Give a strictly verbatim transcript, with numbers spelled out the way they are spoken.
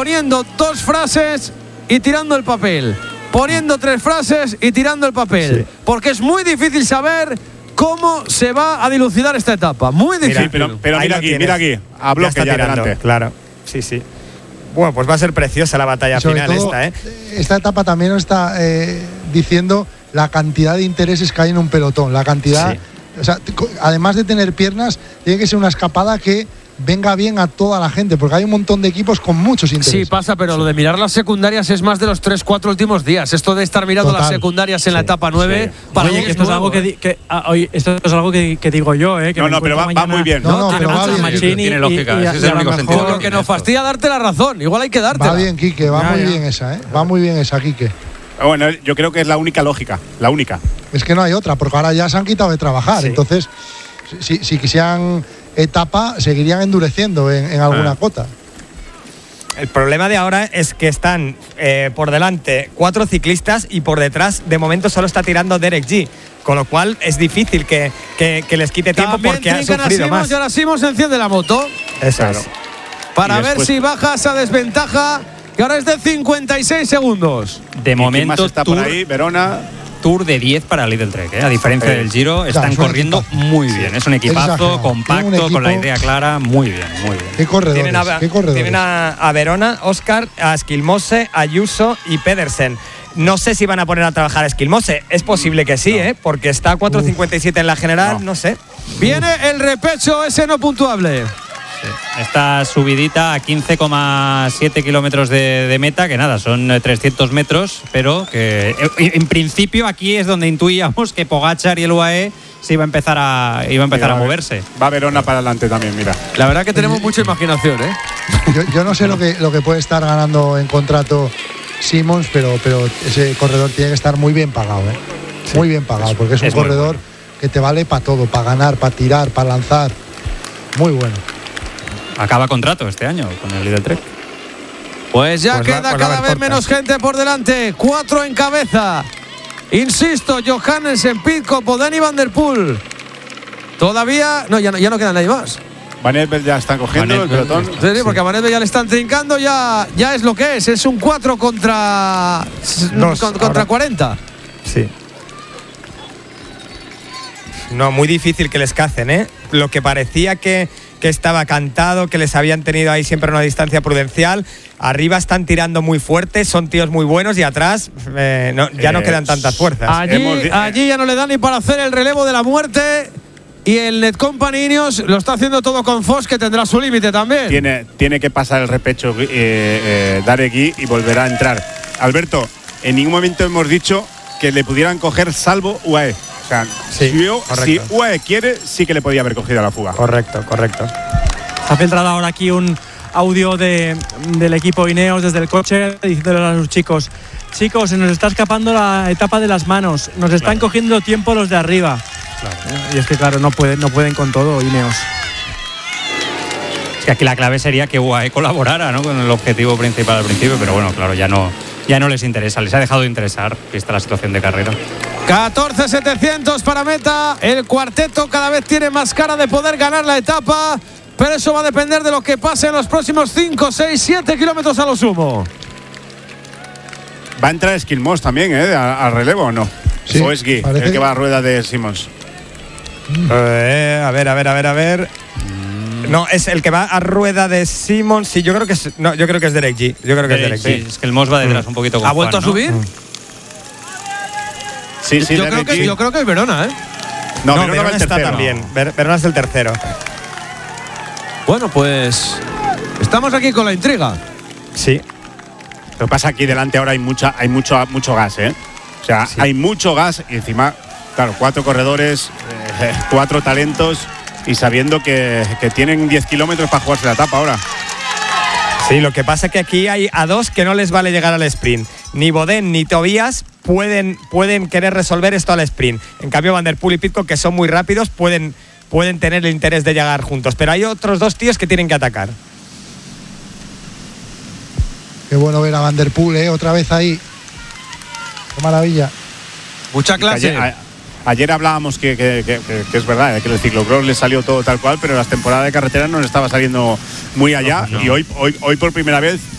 poniendo dos frases y tirando el papel. Poniendo tres frases y tirando el papel. Sí. Porque es muy difícil saber cómo se va a dilucidar esta etapa. Muy difícil. Mira, pero, pero mira aquí, mira aquí. A bloque ya, ya adelante. Claro, sí, sí. Bueno, pues va a ser preciosa la batalla final todo, esta, ¿eh? Esta etapa también nos está eh, diciendo la cantidad de intereses que hay en un pelotón. La cantidad… Sí. O sea, además de tener piernas, tiene que ser una escapada que venga bien a toda la gente, porque hay un montón de equipos con muchos intereses. Sí, pasa, pero sí. Lo de mirar las secundarias es más de los tres cuatro últimos días. Esto de estar mirando Total. las secundarias en sí. la etapa nueve, sí. para Oye, que esto, es algo que, di, que, ah, oye, esto es algo que, que digo yo, ¿eh? Que no, no, pero va, va muy bien. No, no, no pero va bien. Machini tiene lógica, y, y, ese es el único sentido. Lo que nos fastidia darte la razón, igual hay que darte. Va bien, Quique, va ya, muy ya. bien esa, ¿eh? Va muy bien esa, Quique. Bueno, yo creo que es la única lógica, la única. Es que no hay otra, porque ahora ya se han quitado de trabajar, sí. entonces… Si, si quisieran etapa, seguirían endureciendo en, en alguna ah. cota. El problema de ahora es que están eh, por delante cuatro ciclistas y por detrás, de momento, solo está tirando Derek G. Con lo cual es difícil que, que, que les quite tiempo También porque han sufrido más. Y ahora Simons enciende la moto. Eso claro. es. Para ver si baja esa desventaja, que ahora es de cincuenta y seis segundos. De momento está tour, por ahí, Verona. Tour de diez para Lidl Trek, ¿eh? A diferencia eh, del Giro, están claro, corriendo equipazo. muy bien. Es un equipazo compacto, un equipo, con la idea clara, muy bien, muy bien. ¿Qué corredores? Tienen a, ¿Qué corredores? Tienen a, a Verona, Oscar, a Esquilmose, Ayuso y Pedersen. No sé si van a poner a trabajar a Esquilmose. Es posible que sí, no. ¿eh? Porque está a cuatro cincuenta y siete en la general, no. no sé. Viene el repecho ese no puntuable. Sí. Esta subidita a quince coma siete kilómetros de, de meta, que nada, son trescientos metros, pero que en principio aquí es donde intuíamos que Pogačar y el U A E se iba a empezar a, iba a, empezar mira, a moverse. Va Verona para adelante también, mira. La verdad que tenemos mucha imaginación, ¿eh? Yo, yo no sé lo que, lo que puede estar ganando en contrato Simons, pero, pero ese corredor tiene que estar muy bien pagado, ¿eh? Sí. Muy bien pagado, porque es un es corredor bueno. que te vale para todo, para ganar, para tirar, para lanzar. Muy bueno. Acaba contrato este año con el Lidl Trek. Pues ya pues queda va, pues cada vez menos gente por delante. Cuatro en cabeza. Insisto, Johannessen, Pidcock, Boden y Van der Poel. Todavía… No, ya no, ya no queda nadie más. Van Evel ya están cogiendo el pelotón. Sí, sí, porque a Van Evel ya le están trincando, ya, ya es lo que es. Es un cuatro contra, Dos, con, contra ahora. cuarenta. Sí. No, muy difícil que les cacen, ¿eh? Lo que parecía que, que estaba cantado, que les habían tenido ahí siempre una distancia prudencial. Arriba están tirando muy fuerte, son tíos muy buenos y atrás eh, no, ya eh, no quedan tantas fuerzas. Allí, Hemos, allí ya no le dan ni para hacer el relevo de la muerte. Y el Netcompany Ineos lo está haciendo todo con Foss, que tendrá su límite también. Tiene, tiene que pasar el repecho eh, eh, Daregui y volverá a entrar. Alberto, en ningún momento hemos dicho que le pudieran coger salvo U A E. O sea, sí, si, yo, si U A E quiere, sí que le podía haber cogido a la fuga. Correcto, correcto. Se ha filtrado ahora aquí un audio de, del equipo Ineos desde el coche, diciéndole a sus chicos: chicos, se nos está escapando la etapa de las manos, nos están claro. cogiendo tiempo los de arriba. Claro. Y es que claro, no pueden, no pueden con todo Ineos. Es que aquí la clave sería que U A E colaborara, ¿no?, con el objetivo principal al principio, pero bueno, claro, ya no, ya no les interesa, les ha dejado de interesar, vista la situación de carrera. catorce setecientos para meta, el cuarteto cada vez tiene más cara de poder ganar la etapa, pero eso va a depender de lo que pase en los próximos cinco, seis, siete kilómetros a lo sumo. Va a entrar Esquilmos también, ¿eh?, al relevo, ¿o no? Sí, o es Gui, el que va a rueda de Simons. Eh, a ver, a ver, a ver, a ver. No, es el que va a rueda de Simons. Sí, yo creo que es. No, yo creo que es Derek G. Yo creo que Derek, es Derek sí, G. Es que el Moss va detrás mm. un poquito con ¿Ha vuelto Juan, a subir? ¿no? Mm. Sí, sí, yo, creo que, yo creo que es Verona, ¿eh? No, no Verona, Verona está también. Ver, Verona es el tercero. Bueno, pues estamos aquí con la intriga. Sí. Lo que pasa aquí delante ahora hay mucha, hay mucho, mucho gas, ¿eh? O sea, sí. hay mucho gas y encima, claro, cuatro corredores, eh, cuatro talentos y sabiendo que, que tienen diez kilómetros para jugarse la etapa ahora. Sí, lo que pasa es que aquí hay a dos que no les vale llegar al sprint. Ni Boden ni Tobias pueden, pueden querer resolver esto al sprint. En cambio, Van der Poel y Pidcock, que son muy rápidos, pueden, pueden tener el interés de llegar juntos. Pero hay otros dos tíos que tienen que atacar. Qué bueno ver a Van der Poel, ¿eh? Otra vez ahí. Qué maravilla. Mucha clase. Ayer, a, ayer hablábamos que, que, que, que es verdad, que el ciclocross le salió todo tal cual, pero las temporadas de carretera no le estaba saliendo muy allá. No, no. Y hoy, hoy, hoy por primera vez